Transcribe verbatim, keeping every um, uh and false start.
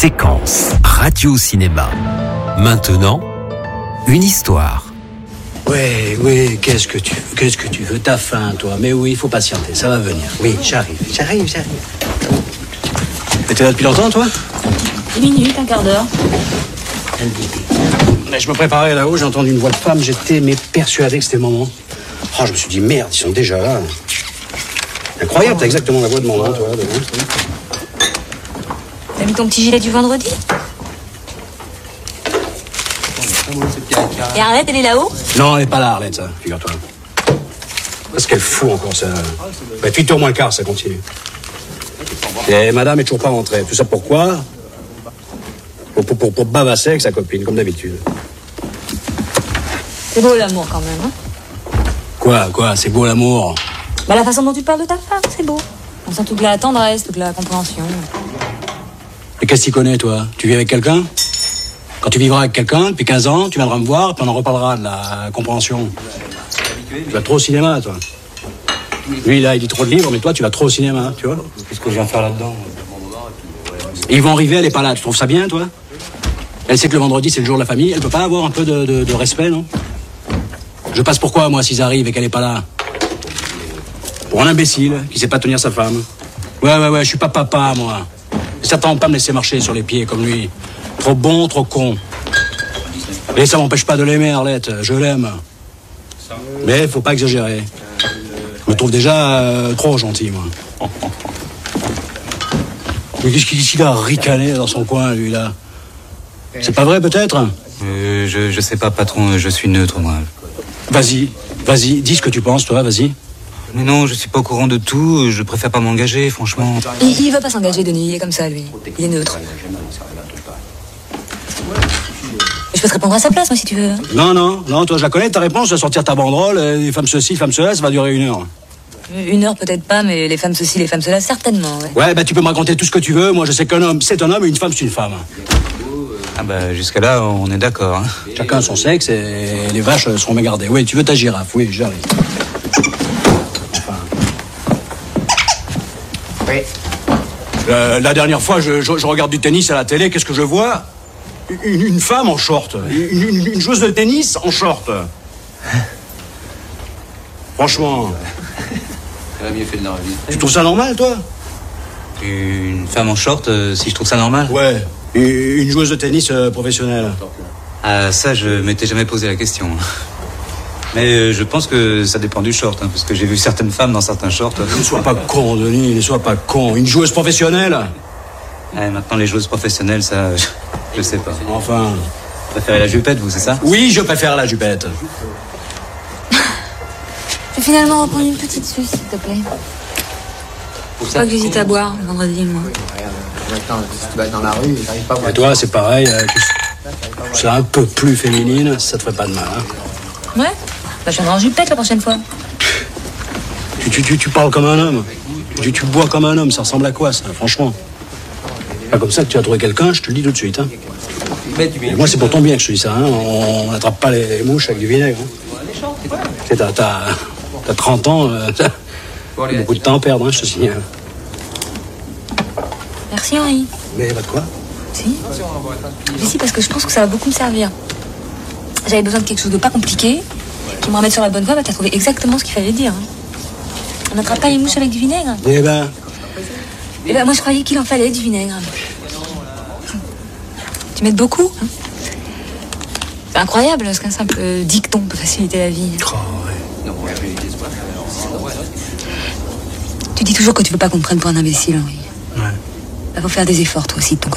Séquence radio-cinéma. Maintenant, une histoire. Oui, oui, qu'est-ce que tu veux, qu'est-ce que tu veux, t'as faim, toi. Mais oui, il faut patienter, ça va venir. Oui, j'arrive, j'arrive, j'arrive. T'étais là depuis longtemps, toi? Dix minutes, un quart d'heure. Je me préparais là-haut, j'ai entendu une voix de femme, j'étais mais persuadé que c'était le moment. Oh, je me suis dit, merde, ils sont déjà là. Incroyable, t'as exactement la voix de maman, toi. T'as mis ton petit gilet du vendredi? Et Arlette, elle est là-haut? Non, elle n'est pas là, Arlette, ça, figure-toi. Qu'est-ce qu'elle fout encore, ça? Bah, huit heures moins quart, ça continue. Et madame est toujours pas rentrée. Tout ça pourquoi? Pour, pour, pour, pour bavasser avec sa copine, comme d'habitude. C'est beau l'amour quand même, hein? Quoi, quoi? C'est beau l'amour? Bah la façon dont tu parles de ta femme, c'est beau. On sent toute la tendresse, toute la compréhension. Et qu'est-ce que tu connais, toi? Tu vis avec quelqu'un? Quand tu vivras avec quelqu'un, depuis quinze ans, tu viendras me voir, puis on en reparlera de la compréhension. Tu vas trop au cinéma, toi. Lui, là, il lit trop de livres, mais toi, tu vas trop au cinéma, tu vois? Qu'est-ce que je viens faire là-dedans? Et ils vont arriver, elle est pas là. Tu trouves ça bien, toi? Elle sait que le vendredi, c'est le jour de la famille. Elle peut pas avoir un peu de, de, de respect, non? Je passe pourquoi, moi, s'ils arrivent et qu'elle est pas là? Pour un imbécile qui sait pas tenir sa femme. Ouais, ouais, ouais, je suis pas papa, moi. Certains vont pas me laisser marcher sur les pieds comme lui. Trop bon, trop con. Et ça m'empêche pas de l'aimer, Arlette. Je l'aime. Mais faut pas exagérer. Je me trouve déjà euh, trop gentil, moi. Mais qu'est-ce qu'il a ricané dans son coin, lui, là? C'est pas vrai, peut-être? euh, je, je sais pas, patron, je suis neutre, moi. Vas-y, vas-y, dis ce que tu penses, toi, vas-y. Mais non, je suis pas au courant de tout, je préfère pas m'engager, franchement. Il, il veut pas s'engager, Denis, il est comme ça, lui. Il est neutre. Je peux te répondre à sa place, moi, si tu veux. Non, non, non, toi, je la connais, ta réponse, tu vas sortir ta banderole, les femmes ceci, femmes cela, ça va durer une heure. Une heure, peut-être pas, mais les femmes ceci, les femmes cela, certainement, ouais. Ouais, bah tu peux me raconter tout ce que tu veux, moi je sais qu'un homme, c'est un homme et une femme, c'est une femme. Ah bah, jusqu'à là, on est d'accord, hein. Chacun son sexe et les vaches seront bien gardées. Oui, tu veux ta girafe, oui, j'arrive. Enfin... Oui. Euh, la dernière fois, je, je, je regarde du tennis à la télé, qu'est-ce que je vois? Une, une femme en short. Une, une, une joueuse de tennis en short. Franchement... Elle a mieux fait de la revue. Tu trouves ça normal, toi? Une femme en short, euh, si je trouve ça normal? Ouais. Une joueuse de tennis euh, professionnelle. Ah, ça, je m'étais jamais posé la question. Mais euh, je pense que ça dépend du short, hein, parce que j'ai vu certaines femmes dans certains shorts. Ne sois pas con, Denis, ne sois pas con. Une joueuse professionnelle? Ouais, maintenant, les joueuses professionnelles, ça, je, je sais pas. Enfin... Vous préférez la jupette, vous, c'est ça? Oui, je préfère la jupette. Je vais finalement reprendre une petite suce, s'il te plaît. Faut pas que j'hésite à boire le vendredi, moi. Maintenant, si tu vas dans la rue, t'arrives pas à voir. Et toi, c'est pareil, euh, tu, tu seras un peu plus féminine, ça te ferait pas de mal, hein. Ouais? Bah, je viendrai en jupette la prochaine fois. Tu, tu, tu, tu parles comme un homme. Tu, tu bois comme un homme, ça ressemble à quoi, ça, franchement? Pas comme ça que tu as trouvé quelqu'un, je te le dis tout de suite, hein. Et moi, c'est pour ton bien que je te dis ça, hein. On n'attrape pas les mouches avec du vinaigre, hein. Tu sais, t'as, t'as, t'as trente ans, euh, t'as beaucoup de temps à perdre, hein, je te signale. Merci, Henri. Mais pas de quoi? Si. Mais si, parce que je pense que ça va beaucoup me servir. J'avais besoin de quelque chose de pas compliqué, qui me remette sur la bonne voie. Bah, t'as trouvé exactement ce qu'il fallait dire, hein. On n'attrape pas les mouches avec du vinaigre. Eh ben... Eh ben, moi, je croyais qu'il en fallait du vinaigre. Tu m'aides beaucoup, hein. C'est incroyable ce qu'un simple dicton peut faciliter la vie. Oh, ouais. Tu dis toujours que tu veux pas qu'on te prenne pour un imbécile, Henri. Ouais. Bah, faut faire des efforts, toi aussi, de ton côté.